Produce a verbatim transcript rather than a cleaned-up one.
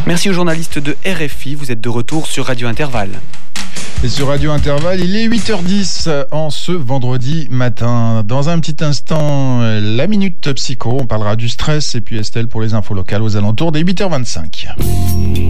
Merci aux journalistes de R F I, vous êtes de retour sur Radio Intervalle. Et sur Radio Intervalle, il est huit heures dix en ce vendredi matin. Dans un petit instant, la Minute Psycho, on parlera du stress et puis Estelle pour les infos locales aux alentours des huit heures vingt-cinq.